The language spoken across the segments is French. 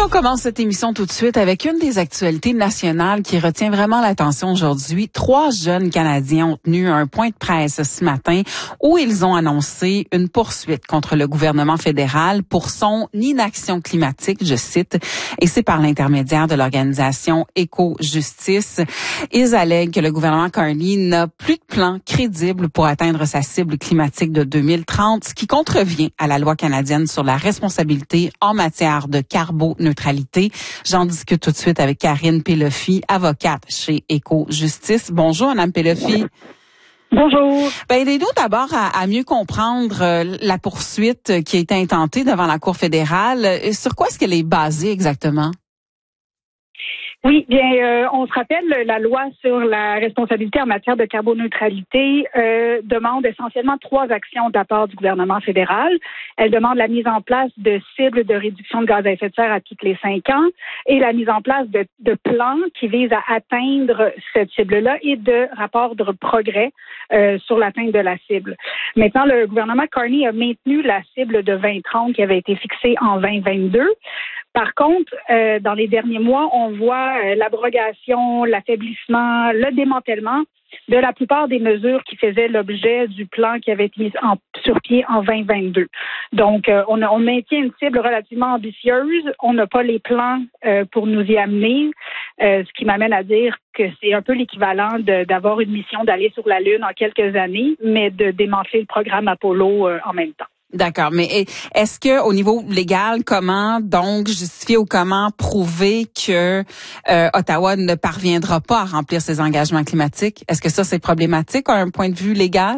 On commence cette émission tout de suite avec une des actualités nationales qui retient vraiment l'attention aujourd'hui. 3 jeunes Canadiens ont tenu un point de presse ce matin où ils ont annoncé une poursuite contre le gouvernement fédéral pour son inaction climatique, je cite, et c'est par l'intermédiaire de l'organisation Éco-Justice. Ils allèguent que le gouvernement Carney n'a plus de plan crédible pour atteindre sa cible climatique de 2030, ce qui contrevient à la loi canadienne sur la responsabilité en matière de carboneutralité. J'en discute tout de suite avec Karine Peloffy, avocate chez Éco-Justice. Bonjour, Mme Peloffy. Bonjour. Aidez-nous d'abord à mieux comprendre la poursuite qui a été intentée devant la Cour fédérale. Sur quoi est-ce qu'elle est basée exactement? Oui, bien, on se rappelle, la loi sur la responsabilité en matière de carboneutralité demande essentiellement 3 actions de la part du gouvernement fédéral. Elle demande la mise en place de cibles de réduction de gaz à effet de serre à tous les 5 ans et la mise en place de plans qui visent à atteindre cette cible-là et de rapports de progrès sur l'atteinte de la cible. Maintenant, le gouvernement Carney a maintenu la cible de 2030 qui avait été fixée en 2022. Par contre, dans les derniers mois, on voit l'abrogation, l'affaiblissement, le démantèlement de la plupart des mesures qui faisaient l'objet du plan qui avait été mis sur pied en 2022. Donc, on maintient une cible relativement ambitieuse. On n'a pas les plans pour nous y amener, ce qui m'amène à dire que c'est un peu l'équivalent d'avoir une mission d'aller sur la Lune en quelques années, mais de démanteler le programme Apollo en même temps. D'accord, mais est-ce que au niveau légal, comment donc justifier ou comment prouver que Ottawa ne parviendra pas à remplir ses engagements climatiques? Est-ce que ça c'est problématique à un point de vue légal?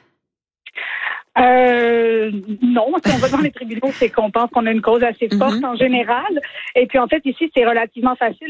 Non, si on va dans les tribunaux, c'est qu'on pense qu'on a une cause assez forte en général. Et puis en fait, ici, c'est relativement facile.